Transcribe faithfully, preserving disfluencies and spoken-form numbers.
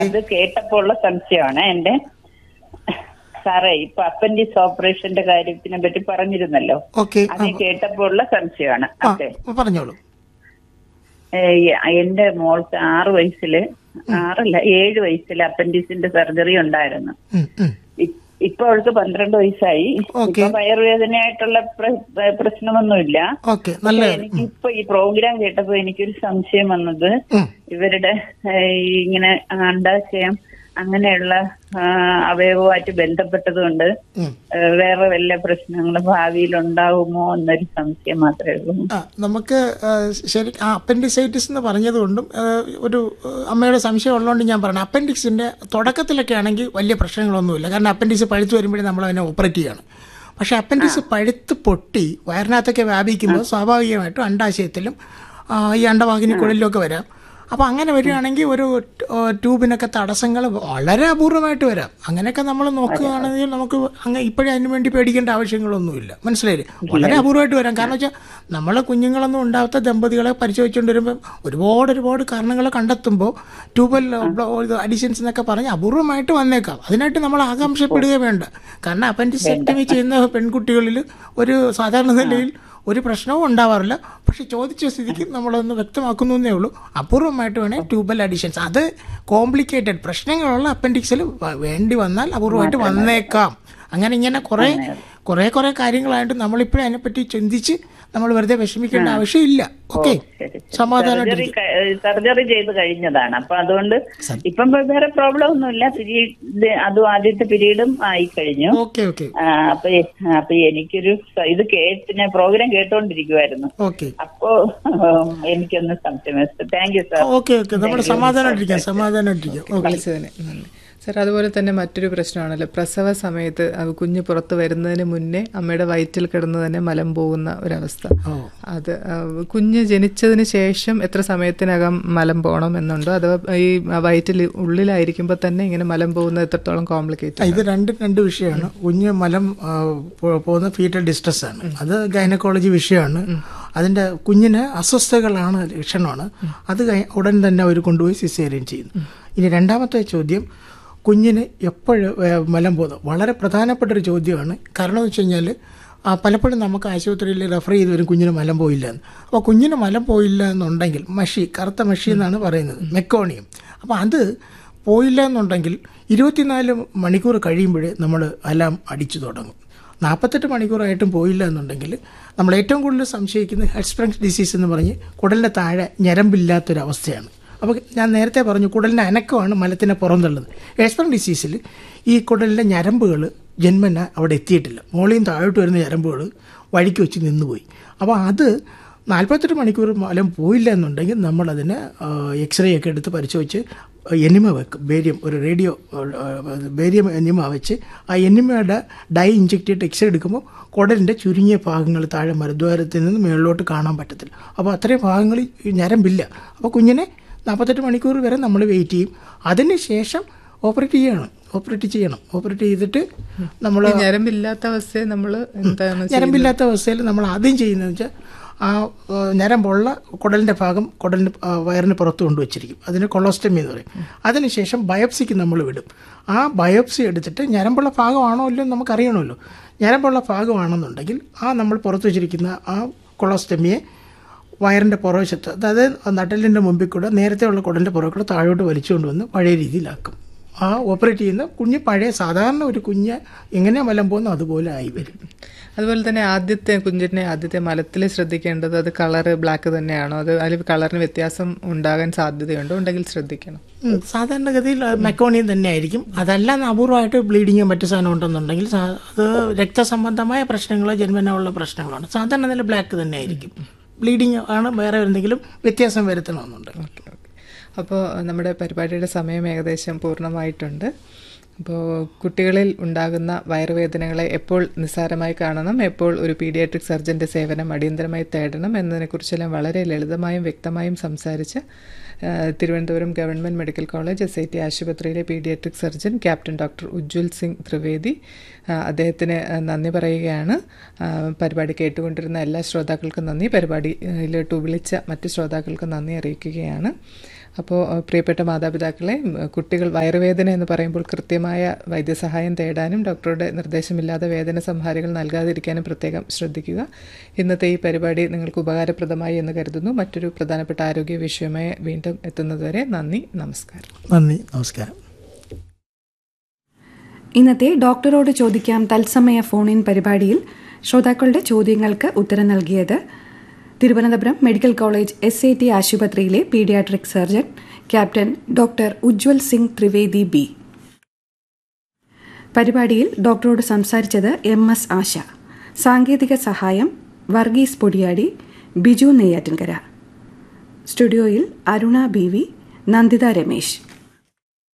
അത് കേട്ടപ്പോൾ ഉള്ള സംശയമാണ് എന്റെ. സാറേ, ഇപ്പൊ അപ്പൻഡിക്സ് ഓപ്പറേഷന്റെ കാര്യത്തിനെ പറ്റി പറഞ്ഞിരുന്നല്ലോ. അത് കേട്ടപ്പോൾ ഉള്ള സംശയമാണ്. അതെ, പറഞ്ഞോളൂ. എന്റെ മോൾക്ക് ആറ് വയസ്സില് ആറല്ല ഏഴ് വയസ്സിൽ അപ്പൻഡിക്സിന്റെ സർജറി ഉണ്ടായിരുന്നു. ഇപ്പൊ അവൾക്ക് പന്ത്രണ്ട് വയസ്സായി. ഇപ്പൊ വയറുവേദനയായിട്ടുള്ള പ്രശ്നമൊന്നുമില്ല. എനിക്കിപ്പോ ഈ പ്രോഗ്രാം കേട്ടപ്പോ എനിക്കൊരു സംശയം വന്നത്, ഇവരുടെ ഇങ്ങനെ അണ്ടാശയം അങ്ങനെയുള്ള അവയവമായിട്ട് ബന്ധപ്പെട്ടതുകൊണ്ട് വേറെ വല്ല പ്രശ്നങ്ങളും ഭാവിയിൽ ഉണ്ടാവുമോ എന്നൊരു സംശയം മാത്രമേ ഉള്ളൂ. നമുക്ക് ശരി അപ്പൻഡിസൈറ്റിസ് എന്ന് പറഞ്ഞതുകൊണ്ടും ഒരു അമ്മയുടെ സംശയം ഉള്ളതുകൊണ്ട് ഞാൻ പറഞ്ഞു. അപ്പൻഡിക്സിന്റെ തുടക്കത്തിലൊക്കെ ആണെങ്കിൽ വലിയ പ്രശ്നങ്ങളൊന്നുമില്ല. കാരണം അപ്പൻഡിക്സ് പഴുത്ത് വരുമ്പോഴേ നമ്മൾ അതിനെ ഓപ്പറേറ്റ് ചെയ്യണം. പക്ഷെ അപ്പൻഡിക്സ് പഴുത്ത് പൊട്ടി വയറിനകത്തൊക്കെ വ്യാപിക്കുമ്പോൾ സ്വാഭാവികമായിട്ടും അണ്ടാശയത്തിലും ഈ അണ്ടവാഹിനിക്കുള്ളിലൊക്കെ വരാം. അപ്പോൾ അങ്ങനെ വരികയാണെങ്കിൽ ഒരു ട്യൂബിനൊക്കെ തടസ്സങ്ങൾ വളരെ അപൂർവമായിട്ട് വരാം. അങ്ങനെയൊക്കെ നമ്മൾ നോക്കുകയാണെങ്കിൽ നമുക്ക് അങ്ങനെ ഇപ്പോഴും അതിന് വേണ്ടി പേടിക്കേണ്ട ആവശ്യങ്ങളൊന്നുമില്ല. മനസ്സിലായില്ലേ? വളരെ അപൂർവമായിട്ട് വരാം. കാരണം വെച്ചാൽ നമ്മൾ കുഞ്ഞുങ്ങളൊന്നും ഉണ്ടാവാത്ത ദമ്പതികളെ പരിശോധിച്ചുകൊണ്ട് വരുമ്പോൾ ഒരുപാട് ഒരുപാട് കാരണങ്ങൾ കണ്ടെത്തുമ്പോൾ ട്യൂബൽ അഡിഷൻസ് എന്നൊക്കെ പറഞ്ഞ് അപൂർവമായിട്ട് വന്നേക്കാം. അതിനായിട്ട് നമ്മൾ ആകാംക്ഷപ്പെടുക വേണ്ട. കാരണം അപ്പൻഡിസെക്ടമി ചെയ്യുന്ന പെൺകുട്ടികളിൽ ഒരു സാധാരണ നിലയിൽ ഒരു പ്രശ്നവും ഉണ്ടാവാറില്ല. പക്ഷെ ചോദിച്ച സ്ഥിതിക്ക് നമ്മളൊന്ന് വ്യക്തമാക്കുന്നു എന്നേ ഉള്ളൂ. അപൂർവമായിട്ട് വേണേൽ ട്യൂബൽ അഡിഷൻസ്, അത് കോംപ്ലിക്കേറ്റഡ് പ്രശ്നങ്ങളുള്ള അപ്പൻഡിക്സിൽ വേണ്ടി വന്നാൽ അപൂർവമായിട്ട് വന്നേക്കാം. അങ്ങനെ ഇങ്ങനെ കുറേ കുറേ കുറേ കാര്യങ്ങളായിട്ട് നമ്മളിപ്പോഴും അതിനെപ്പറ്റി ചിന്തിച്ച് നമ്മൾ വെറുതെ വിഷമിക്കേണ്ട ആവശ്യമില്ല. ഓക്കെ, സമാധാനം. സർജറി ചെയ്ത് കഴിഞ്ഞതാണ്. അപ്പൊ അതുകൊണ്ട് ഇപ്പം വേറെ പ്രോബ്ലം ഒന്നുമില്ല. പീരീഡ് അതും ആദ്യത്തെ പീരീഡും ആയി കഴിഞ്ഞു. Okay okay. അപ്പൊ അപ്പൊ എനിക്കൊരു ഇത് കേട്ട് ഞാൻ പ്രോഗ്രാം കേട്ടോണ്ടിരിക്കുവായിരുന്നു. അപ്പോ എനിക്കൊന്ന് സംശയം. Thank you sir. Okay okay, നമ്മൾ സമാധാനമായിട്ടിരിക്കാം സമാധാനമായിട്ടിരിക്കാം വിളിച്ചതിന് നന്ദി സാർ. അതുപോലെ തന്നെ മറ്റൊരു പ്രശ്നമാണല്ലോ, പ്രസവ സമയത്ത് കുഞ്ഞ് പുറത്ത് വരുന്നതിന് മുന്നേ അമ്മയുടെ വയറ്റിൽ കിടന്ന് തന്നെ മലം പോകുന്ന ഒരവസ്ഥ. അത് കുഞ്ഞ് ജനിച്ചതിന് ശേഷം എത്ര സമയത്തിനകം മലം പോകണം എന്നുണ്ടോ, അതോ ഈ വയറ്റിൽ ഉള്ളിലായിരിക്കുമ്പോൾ തന്നെ ഇങ്ങനെ മലം പോകുന്നത് എത്രത്തോളം കോംപ്ലിക്കേറ്റഡ്? ഇത് രണ്ട് രണ്ട് വിഷയമാണ്. കുഞ്ഞ് മലം പോകുന്ന ഫീറ്റൽ ഡിസ്ട്രസ് ആണ്, അത് ഗൈനക്കോളജി വിഷയമാണ്. അതിൻ്റെ കുഞ്ഞിന് അസ്വസ്ഥതകളാണ് ലക്ഷണമാണ്. അത് ഉടൻ തന്നെ അവർ കൊണ്ടുപോയി സിസേറിയൻ ചെയ്യുന്നു. ഇനി രണ്ടാമത്തെ ചോദ്യം, കുഞ്ഞിന് എപ്പോഴും മലം പോകുന്നത് വളരെ പ്രധാനപ്പെട്ടൊരു ചോദ്യമാണ്. കാരണം എന്ന് വെച്ച് കഴിഞ്ഞാൽ പലപ്പോഴും നമുക്ക് ആശുപത്രിയിൽ റെഫർ ചെയ്ത് വരും കുഞ്ഞിന് മലം പോയില്ല എന്ന്. അപ്പോൾ കുഞ്ഞിന് മലം പോയില്ല എന്നുണ്ടെങ്കിൽ മഷി, കറുത്ത മഷി എന്നാണ് പറയുന്നത്, മെക്കോണിയം. അപ്പോൾ അത് പോയില്ല എന്നുണ്ടെങ്കിൽ ഇരുപത്തിനാല് മണിക്കൂർ കഴിയുമ്പോഴേ നമ്മൾ അലാം അടിച്ചു തുടങ്ങും. നാൽപ്പത്തെട്ട് മണിക്കൂറായിട്ടും പോയില്ല എന്നുണ്ടെങ്കിൽ നമ്മൾ ഏറ്റവും കൂടുതൽ സംശയിക്കുന്നത് ഹെഡ് സ്പ്രിങ്സ് ഡിസീസ് എന്ന് പറഞ്ഞ് കുടലിൻ്റെ താഴെ ഞരമ്പില്ലാത്തൊരവസ്ഥയാണ്. അപ്പോൾ ഞാൻ നേരത്തെ പറഞ്ഞു കുടലിൻ്റെ അനക്കമാണ് മലത്തിനെ പുറന്തള്ളുന്നത്. ഹെഡ് സ്പ്രിങ്സ് ഡിസീസിൽ ഈ കുടലിൻ്റെ ഞരമ്പുകൾ ജന്മന അവിടെ എത്തിയിട്ടില്ല. മോളിയും താഴോട്ട് വരുന്ന ഞരമ്പുകൾ വഴിക്ക് വെച്ച് നിന്നുപോയി. അപ്പോൾ അത് നാൽപ്പത്തെട്ട് മണിക്കൂർ മലം പോയില്ല എന്നുണ്ടെങ്കിൽ നമ്മളതിന് എക്സ്റേ ഒക്കെ എടുത്ത് പരിശോധിച്ച് എനിമ വെക്കും. ബേരിയം, ഒരു റേഡിയോ ബേരിയം എനിമ വെച്ച് ആ എനിമയുടെ ഡൈ ഇഞ്ചെക്ട് ചെയ്തിട്ട് എക്സ്റേ എടുക്കുമ്പോൾ കുടലിൻ്റെ ചുരുങ്ങിയ ഭാഗങ്ങൾ താഴെ മരുദ്വാരത്തിൽ നിന്ന് മുകളിലോട്ട് കാണാൻ പറ്റത്തില്ല. അപ്പോൾ അത്രയും ഭാഗങ്ങളിൽ ഞരമ്പില്ല. അപ്പോൾ കുഞ്ഞിനെ നാൽപ്പത്തെട്ട് മണിക്കൂർ വരെ നമ്മൾ വെയിറ്റ് ചെയ്യും. അതിന് ശേഷം ഓപ്പറേറ്റ് ചെയ്യണം ഓപ്പറേറ്റ് ചെയ്യണം ഓപ്പറേറ്റ് ചെയ്തിട്ട് നമ്മൾ ഞരമ്പില്ലാത്ത അവസ്ഥയിൽ നമ്മൾ എന്താണ് ഞരമ്പില്ലാത്ത അവസ്ഥയിൽ നമ്മൾ ആദ്യം ചെയ്യുന്നതെന്ന് വെച്ചാൽ ആ ഞരമ്പുള്ള കുടലിൻ്റെ ഭാഗം കുടലിന് വയറിന് പുറത്ത് കൊണ്ടുവച്ചിരിക്കും. അതിന് കൊളോസ്റ്റമി എന്ന് പറയും. അതിനുശേഷം ബയോപ്സിക്ക് നമ്മൾ വിടും. ആ ബയോപ്സി എടുത്തിട്ട് ഞരമ്പുള്ള ഭാഗമാണോ ഇല്ലയോ നമുക്കറിയണമല്ലോ. ഞരമ്പുള്ള ഭാഗമാണെന്നുണ്ടെങ്കിൽ ആ നമ്മൾ പുറത്ത് വെച്ചിരിക്കുന്ന ആ കൊളോസ്റ്റമിയെ വയറിൻ്റെ പുറവശത്ത്, അതായത് നട്ടലിൻ്റെ മുമ്പിൽ കൂടെ നേരത്തെ ഉള്ള കുടലിൻ്റെ പുറകെ കൂടെ താഴോട്ട് വലിച്ചുകൊണ്ട് വന്ന് പഴയ രീതിയിലാക്കും. ആ ഓപ്പറേറ്റ് ചെയ്യുന്ന കുഞ്ഞ് പഴയ സാധാരണ ഒരു കുഞ്ഞ് എങ്ങനെ മലം പോകുന്നു അതുപോലെ ആയി വരും. അതുപോലെ തന്നെ ആദ്യത്തെ കുഞ്ഞിൻ്റെ ആദ്യത്തെ മലത്തിൽ ശ്രദ്ധിക്കേണ്ടത് അത് കളറ് ബ്ലാക്ക് തന്നെയാണോ, അത് അതിൽ കളറിന് വ്യത്യാസം ഉണ്ടാകാൻ സാധ്യതയുണ്ടോ? ഉണ്ടെങ്കിൽ ശ്രദ്ധിക്കണം. സാധാരണഗതിയിൽ മെക്കോണിയം തന്നെ ആയിരിക്കും. അതല്ല അപൂർവമായിട്ട് ബ്ലീഡിങ്ങോ മറ്റു സാധനം ഉണ്ടെന്നുണ്ടെങ്കിൽ അത് രക്തസംബന്ധമായ പ്രശ്നങ്ങളോ ജന്മനുള്ള പ്രശ്നങ്ങളാണ്. സാധാരണ നില ബ്ലാക്ക് തന്നെ ആയിരിക്കും. ബ്ലീഡിങ് ആണ്, വേറെ എന്തെങ്കിലും വ്യത്യാസം വരുത്തണമെന്നുണ്ട്. Okay okay. അപ്പോൾ നമ്മുടെ പരിപാടിയുടെ സമയം ഏകദേശം പൂർണ്ണമായിട്ടുണ്ട്. അപ്പോൾ കുട്ടികളിൽ ഉണ്ടാകുന്ന വയറുവേദനകളെ എപ്പോൾ നിസ്സാരമായി കാണണം, എപ്പോൾ ഒരു പീഡിയാട്രിക് സർജൻ്റെ സേവനം അടിയന്തരമായി തേടണം എന്നതിനെക്കുറിച്ചെല്ലാം വളരെ ലളിതമായും വ്യക്തമായും സംസാരിച്ച് Thiruvananthapuram government medical college S I T ആശുപത്രിയിലെ paediatric surgeon captain doctor Ujjwal Singh Trivedi, അദ്ദേഹത്തിന് നന്ദി പറയുകയാണ്. പരിപാടി കേട്ടുകൊണ്ടിരുന്ന എല്ലാ ശ്രോതാക്കൾക്കും നന്ദി, പരിപാടിയിലോട്ട് വിളിച്ച മറ്റ് ശ്രോതാക്കൾക്കും നന്ദി അറിയിക്കുകയാണ്. അപ്പോൾ പ്രിയപ്പെട്ട മാതാപിതാക്കളെ, കുട്ടികൾ വയറുവേദന എന്ന് പറയുമ്പോൾ കൃത്യമായ വൈദ്യസഹായം തേടാനും ഡോക്ടറുടെ നിർദ്ദേശമില്ലാതെ വേദന സംഹാരികൾ നൽകാതിരിക്കാനും പ്രത്യേകം ശ്രദ്ധിക്കുക. ഇന്നത്തെ ഈ പരിപാടി നിങ്ങൾക്ക് ഉപകാരപ്രദമായി എന്ന് കരുതുന്നു. മറ്റൊരു പ്രധാനപ്പെട്ട ആരോഗ്യ വിഷയമായി വീണ്ടും എത്തുന്നതുവരെ നന്ദി, നമസ്കാരം. നന്ദി, നമസ്കാരം. ഇന്നത്തെ ഡോക്ടറോട് ചോദിക്കാം തത്സമയ ഫോൺ ഇൻ പരിപാടിയിൽ ശ്രോതാക്കളുടെ ചോദ്യങ്ങൾക്ക് ഉത്തരം നൽകിയത് Thiruvananthapuram medical college S A T ആശുപത്രിയിലെ paediatric surgeon captain doctor Ujjwal Singh Trivedi B. പരിപാടിയിൽ ഡോക്ടറോട് സംസാരിച്ചത് എം എസ് ആശ. സാങ്കേതിക സഹായം വർഗീസ് പൊടിയാടി, ബിജു നെയ്യാറ്റിൻകര. സ്റ്റുഡിയോയിൽ അരുണ ബി വി, നന്ദിത രമേശ്.